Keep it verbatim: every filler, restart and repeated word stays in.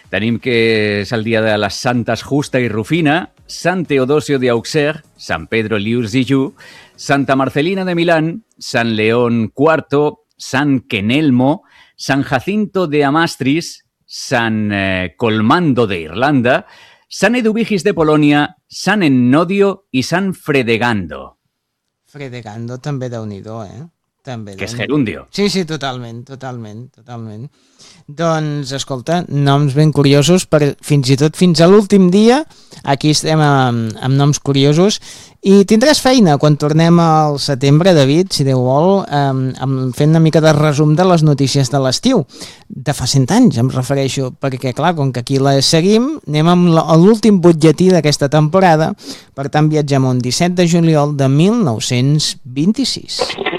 Tenim que és el dia de les santes Justa i Rufina, Sant Teodosio de Auxerre, Sant Pedro Liurziju, Santa Marcelina de Milán, Sant León cuarto, Sant Kenelmo, Sant Jacinto de Amastris, Sant eh, Colmando de Irlanda, Sant Eduvigis de Polònia, Sant Ennodio i Sant Fredegando. Fredegando també déu-n'hi-do, eh? També, que és gerundio. Sí, sí, totalment, totalment, totalment. Doncs, escolta, noms ben curiosos, per, fins i tot fins a l'últim dia, aquí estem amb, amb noms curiosos, i tindràs feina quan tornem al setembre, David, si Déu vol, amb, amb fent una mica de resum de les notícies de l'estiu. De fa cent anys, em refereixo, perquè, clar, com que aquí les seguim, anem amb l'últim butlletí d'aquesta temporada, per tant, viatgem un disset de juliol de mil nou-cents vint-i-sis.